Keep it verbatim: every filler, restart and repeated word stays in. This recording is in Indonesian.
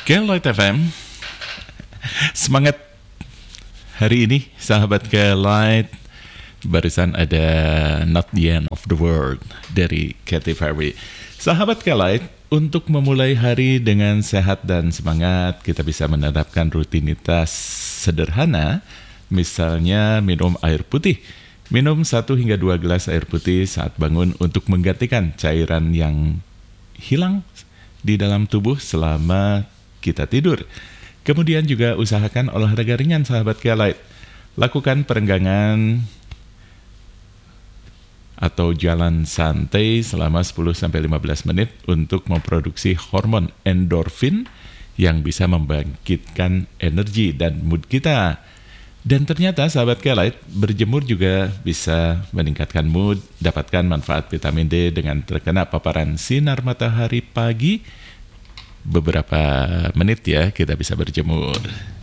Keloid F M. Semangat hari ini, sahabat Keloid. Barusan ada Not the End of the World dari Katy Perry. Sahabat Keloid, untuk memulai hari dengan sehat dan semangat, kita bisa menerapkan rutinitas sederhana. Misalnya minum air putih. Minum satu hingga dua gelas air putih saat bangun untuk menggantikan cairan yang hilang di dalam tubuh selama kita tidur. Kemudian juga usahakan olahraga ringan, sahabat Keloid. Lakukan perenggangan atau jalan santai selama sepuluh sampai lima belas menit untuk memproduksi hormon endorfin yang bisa membangkitkan energi dan mood kita. Dan ternyata sahabat Keloid, berjemur juga bisa meningkatkan mood, dapatkan manfaat vitamin D dengan terkena paparan sinar matahari pagi. Beberapa menit ya kita bisa berjemur.